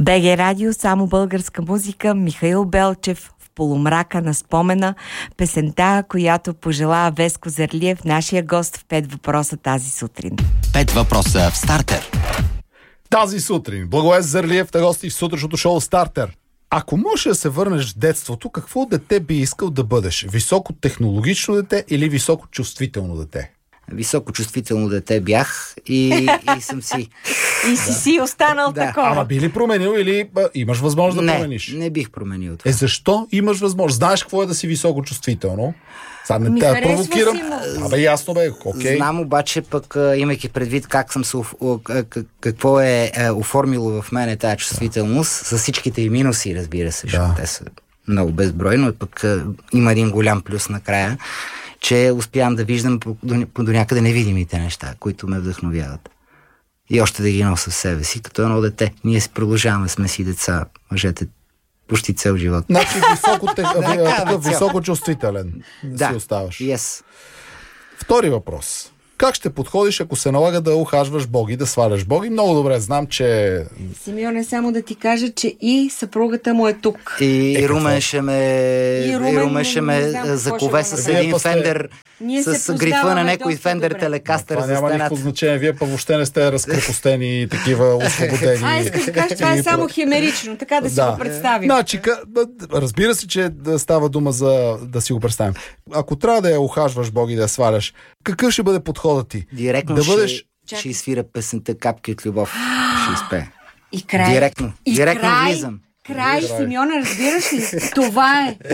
БГ Радио, само българска музика, Михаил Белчев в полумрака на спомена, песента, която пожела Веско Зерлиев, нашия гост в 5 въпроса тази сутрин. 5 въпроса в Стартер. Тази сутрин Благовест Зерлиев на гости в сутрешното шоу Стартер. Ако можеш да се върнеш в детството, какво дете би искал да бъдеш? Високотехнологично дете или високочувствително дете? Високочувствително дете бях и съм си. И си останал такова. Ама би ли променил или имаш възможност да промениш? Не бих променил това. Защо имаш възможност? Знаеш какво е да си високочувствително? Сега не те провокирам. Ясно бе, окей. Знам обаче пък, имайки предвид какво е оформило в мене тази чувствителност, с всичките и минуси, разбира се, защото те са много безбройно, пък има един голям плюс накрая, че успявам да виждам до някъде невидимите неща, които ме вдъхновяват. И още да ги нося в себе си, като едно дете. Ние си продължаваме, сме си деца, мъжете, почти цел живот. Значи високочувствителен си оставаш. Yes. Втори въпрос. Как ще подходиш, ако се налага да ухажваш боги, да сваляш боги? Много добре знам, че... Симеоне, само да ти кажа, че и съпругата му е тук. И Румен ще ме закове с един фендер, с грифа на някой фендер телекастър за стената. Това няма никакво значение. Вие па въобще не сте разкрепостени и такива освободени. Искам да кажа, това е само химерично, така да си го представим. Значи, разбира се, че става дума за да си го представим. Ако трябва да я ухажваш боги, да я сваляш, какъв ще бъде подходът ти? Директно ще изсвира песента "Капки от любов". Ще изпее. И край. Директно влизам. Край, Симеона, разбираш ли? Това е.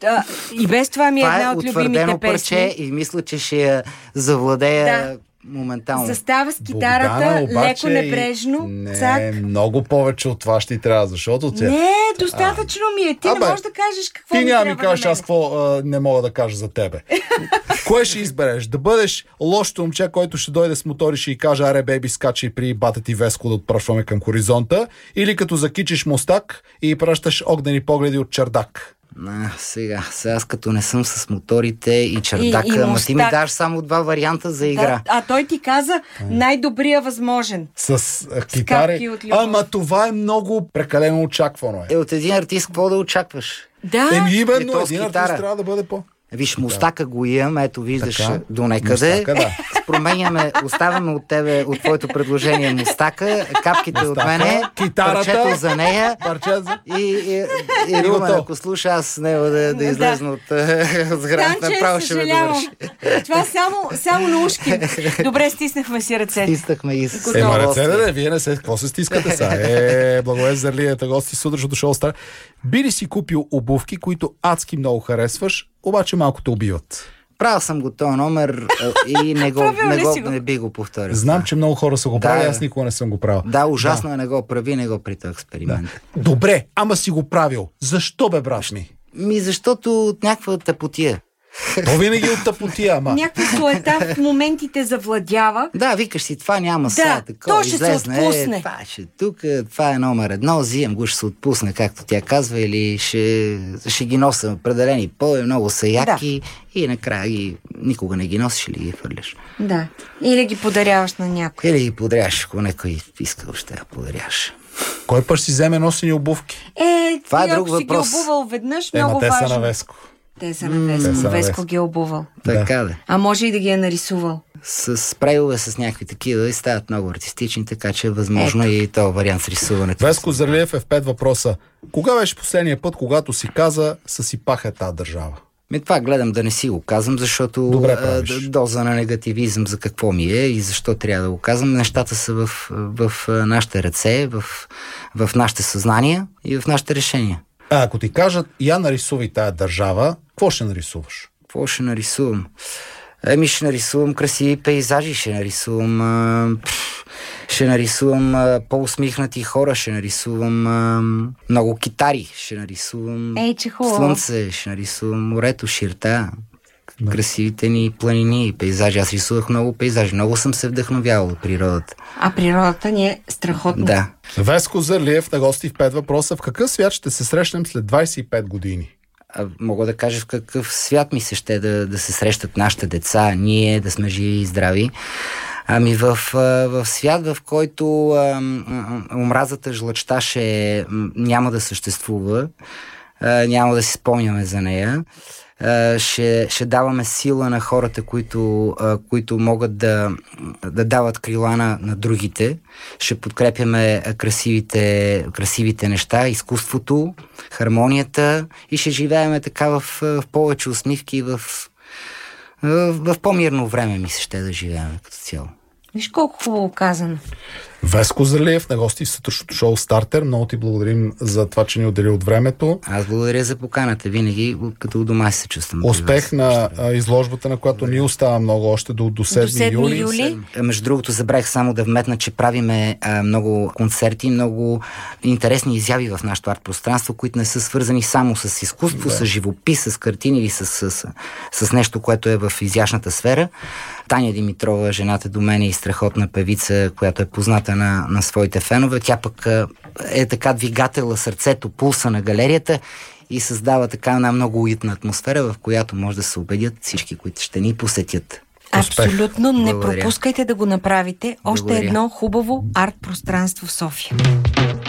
И без това ми е една от любимите песни. Парче и мисля, че ще я завладея моментално. Застава с китарата, леко небрежно. Не, много повече от това ще ти трябва, защото Не, достатъчно ми е. Ти не можеш да кажеш какво ми трябва. Ти няма ми кажеш аз какво не мога да кажа за тебе. Кое ще избереш? Да бъдеш лошото момче, който ще дойде с мотори, ще и каже: "Аре, бейби, скачи при бата ти Веско да отпрашваме към хоризонта", или като закичиш мустак и пращаш огнени погледи от чердак? Сега аз като не съм с моторите и чердака, ама ти ми даш само 2 варианта за игра. А той ти каза най-добрия възможен. С китари. Ама това е много прекалено очаквано. От един артист какво да очакваш? Да. Именно, един артист трябва да бъде по... Виж, мустака го имам, ето виждаш до некъде. Променяме, оставяме от тебе, от твоето предложение мустака, капките от мене, парчето за нея и Румен, ако слуша, аз няма да излезна от сградата, направо ще ме довърши. Това само на ушки. Добре, стиснахме си ръцете. Стиснахме и с ръцете, вие не се, какво се стискате сега? Благовест Зерлиев, гости сутрешното шоу Стар. Би ли си купил обувки, които адски много харесваш, обаче малко те убиват? Правил съм го този номер и не би го повторил. Знам, че много хора са го правили, аз никога не съм го правил. Да, ужасно е, не го прави, не го при този експеримент. Добре, ама си го правил. Защо бе, брат ми? Защото от някаква тъпотия. То винаги от тъпотия, ама. Някаква суета в моментите завладява. Да, викаш си, това няма сега такова. То ще се отпусне. Това ще тук, това е номер 1, взимам го, ще се отпусне, както тя казва, или ще ги нося определени много са яки и накрая никога не ги носиш или ги хвърляш. Да, или ги подаряваш на някой. Или ги подаряваш, ако някой иска още да подаряваш. Кой пък си вземе носени обувки? Това е друг въпрос. Ако си ги обувал веднъж, много важно. Те са на Веско. Те са на Веско. Веско ги е обувал. Така да. А може и да ги е нарисувал. С спрейлове, с някакви такива и стават много артистични, така че е възможно и този вариант с рисуването. Веско Зерлиев е в 5 въпроса. Кога беше последния път, когато си каза съсипах е тази държава? Това гледам да не си го казвам, защото доза на негативизъм за какво ми е и защо трябва да го казвам. Нещата са в нашите ръце, в нашите съзнания и в нашите решения. Ако ти кажат: "Я нарисувай тая държава", какво ще нарисуваш? Какво ще нарисувам? Ще нарисувам красиви пейзажи, ще нарисувам по-усмихнати хора, ще нарисувам много китари, ще нарисувам слънце, ще нарисувам морето, ширта, красивите ни планини и пейзажи. Аз рисувах много пейзажи, много съм се вдъхновявал от природата. А природата ни е страхотна. Да. Веско Зерлиев на гости в 5 въпроса. В какъв свят ще се срещнем след 25 години? Мога да кажа в какъв свят ми се ще да се срещат нашите деца, ние да сме живи и здрави. Ами в свят, в който омразата, жлъчта няма да съществува, няма да си спомняме за нея, ще даваме сила на хората, които могат да дават крила на другите. Ще подкрепяме красивите неща, изкуството, хармонията и ще живееме така в повече усмивки, в по-мирно време ми се ще да живеем като цяло. Виж колко хубаво казано. Веско Зерлиев на гости в сутрешното шоу Стартер. Много ти благодарим за това, че ни отдели от времето. Аз благодаря за поканата. Винаги като у дома се чувствам. Успех на изложбата, на която ни остава много още до 7 юли. Между другото, забравих само да вметна, че правиме много концерти, много интересни изяви в нашото арт-пространство, които не са свързани само с изкуство, с живопис, с картини или с нещо, което е в изящната сфера. Таня Димитрова, жената до мен, и страхотна певица, която е позната на своите фенове. Тя пък е така двигателя, сърцето, пулса на галерията и създава така една много уютна атмосфера, в която може да се убедят всички, които ще ни посетят. Абсолютно, не пропускайте да го направите. Още едно хубаво арт-пространство в София.